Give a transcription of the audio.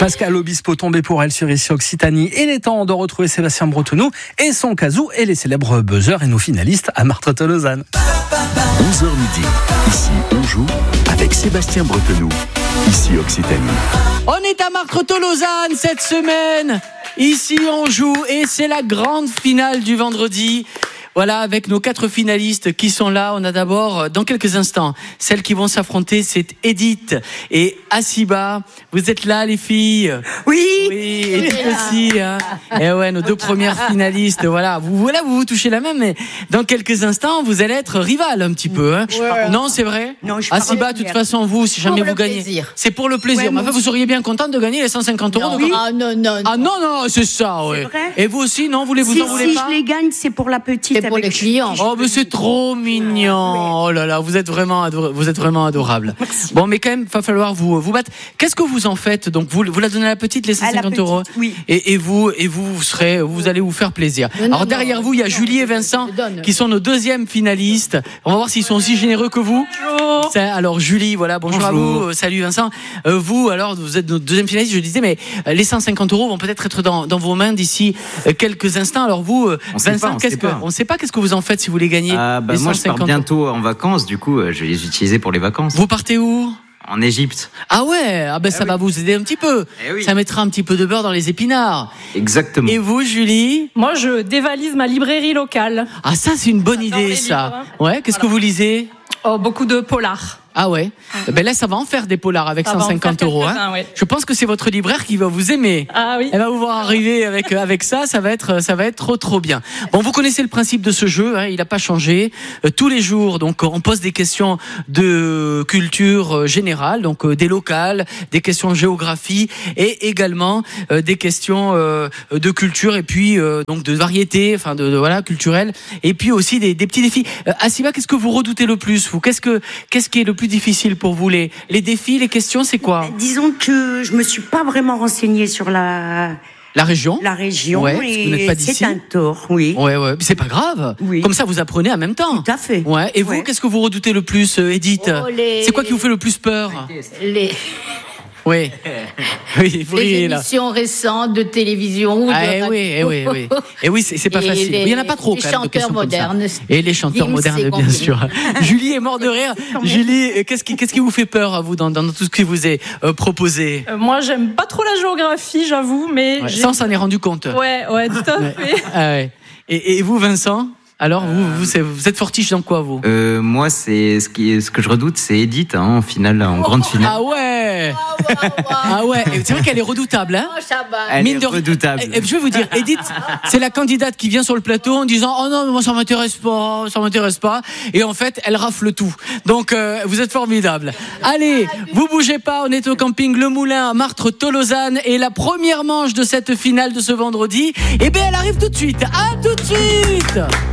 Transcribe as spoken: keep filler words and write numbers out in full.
Pascal Obispo tombé pour elle sur Ici Occitanie. Il est temps de retrouver Sébastien Bretonneau et son casou et les célèbres buzzers et nos finalistes à Marthe-Tolosane. onze heures midi, ici on joue avec Sébastien Bretonneau, Ici Occitanie. On est à Marthe-Tolosane cette semaine. Ici on joue et c'est la grande finale du vendredi. Voilà, avec nos quatre finalistes qui sont là. On a d'abord, dans quelques instants, celles qui vont s'affronter, c'est Edith et Asiba. Vous êtes là, les filles? Oui. Oui, Edith aussi. Hein. Et ouais, nos deux premières finalistes. Voilà, vous voilà, vous vous touchez la même, mais dans quelques instants, vous allez être rivales un petit peu. Hein. Ouais. Non, c'est vrai. Non, je Asiba, de toute façon, vous, si jamais pour vous gagnez, plaisir. c'est pour le plaisir. Ouais, mais enfin, vous seriez bien contente de gagner les cent cinquante euros. Non. De... Ah non, non, non. Ah non, non, c'est ça, ouais. vrai. Et vous aussi, non, vous les vous Si, en voulez si pas? je les gagne, c'est pour la petite. C'est pour avec les clients. Oh, mais c'est trop mignon. Oh là là, vous êtes vraiment, ador- vous êtes vraiment adorable. Merci. Bon, mais quand même, va falloir vous vous battre. Qu'est-ce que vous en faites? Donc, vous, vous la donnez à la petite, les cent À la cinquante petite, euros. oui. Et, et vous, et vous, vous serez, vous allez vous faire plaisir. Non, non, Alors derrière non, vous, il y a non, Julie et je- Vincent je donne. qui sont nos deuxièmes finalistes. On va voir s'ils sont aussi généreux que vous. Bonjour. C'est- Alors Julie, voilà, bonjour, Bonjour. à vous. Euh, salut Vincent. Euh, vous, alors, vous êtes notre deuxième finaliste. Je disais, mais euh, les cent cinquante euros vont peut-être être dans, dans vos mains d'ici euh, quelques instants. Alors vous, euh, On sait Vincent, pas, on qu'est-ce sait que, pas. on ne sait pas qu'est-ce que vous en faites si vous les gagnez. Ah, bah, les moi, je pars cent cinquante. bientôt en vacances, du coup, euh, je vais les utiliser pour les vacances. Vous partez où? En Égypte. Ah ouais, ah ben ça va vous aider un petit peu. Eh oui. Ça mettra un petit peu de beurre dans les épinards. Exactement. Et vous, Julie? Moi, je dévalise ma librairie locale. Ah ça, c'est une bonne J'adore idée, les ça. livres, hein. Ouais, qu'est-ce que vous lisez? Oh, beaucoup de polars. Ah ouais. Ben là, ça va en faire des polars avec Ça va cent en faire cinquante euros. Hein. quelques-uns, ouais. Je pense que c'est votre libraire qui va vous aimer. Ah oui. Elle va vous voir arriver avec avec ça, ça va être ça va être trop trop bien. Bon, vous connaissez le principe de ce jeu, hein, il n'a pas changé. Euh, tous les jours, donc on pose des questions de culture euh, générale, donc euh, des locales, des questions de géographie et également euh, des questions euh, de culture et puis euh, donc de variété, enfin de, de voilà culturelle et puis aussi des, des petits défis. Euh, Asiba, qu'est-ce que vous redoutez le plus vous? Qu'est-ce que qu'est-ce qui est le plus difficile pour vous? Les les défis, les questions, c'est quoi? Disons que je me suis pas vraiment renseignée sur la, La région? la région Ouais, parce que vous n'êtes pas et d'ici. c'est un tort, oui. Ouais, ouais, c'est pas grave. Oui. Comme ça, vous apprenez en même temps. Tout à fait. Ouais. Et vous, Ouais. qu'est-ce que vous redoutez le plus, euh, Edith? Oh, les- C'est quoi qui vous fait le plus peur? Les, Oui. Oui, vous les riez là. émissions récentes de télévision ou de Ah, eh radio. oui, eh oui, eh oui. Et oui, c'est, c'est pas Et facile. les- Il y en a pas trop les quand même de questions chanteurs comme ça. modernes. Et les chanteurs Gims, modernes, c'est bien compliqué. sûr. Julie est morte de rire. Julie, euh, qu'est-ce qui, qu'est-ce qui vous fait peur à vous dans, dans tout ce qui vous est euh, proposé? Euh, moi, j'aime pas trop la géographie, j'avoue, mais. Ouais, j'ai- ça, on s'en est rendu compte. Ouais, ouais, tout à Ouais. fait. Ah ouais. Et, et vous, Vincent? Alors, vous, vous, c'est- vous êtes fortiche dans quoi, vous? Euh, moi, c'est ce, qui, ce que je redoute, c'est Edith, hein, en finale, en grande finale. Ah ouais! Ah, ouais, ouais. Ah ouais, et c'est vrai qu'elle est redoutable, hein? Oh, ça va. Elle Mine est de- redoutable. Eh, eh, Je vais vous dire, Edith, c'est la candidate qui vient sur le plateau en disant oh non mais moi ça m'intéresse pas, ça m'intéresse pas, et en fait elle rafle tout. Donc euh, vous êtes formidable. Allez, vous bougez pas, on est au camping Le Moulin à Marthe-Tolosane et la première manche de cette finale de ce vendredi, eh bien elle arrive tout de suite. À tout de suite.